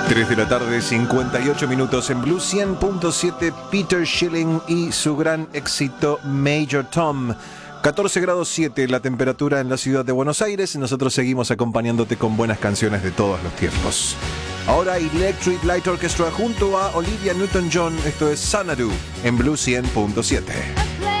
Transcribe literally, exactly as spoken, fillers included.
tres de la tarde, cincuenta y ocho minutos en Blue cien punto siete. Peter Schilling y su gran éxito Major Tom. catorce grados siete la temperatura en la ciudad de Buenos Aires. Nosotros seguimos acompañándote con buenas canciones de todos los tiempos. Ahora Electric Light Orchestra junto a Olivia Newton-John. Esto es Xanadu en Blue cien punto siete.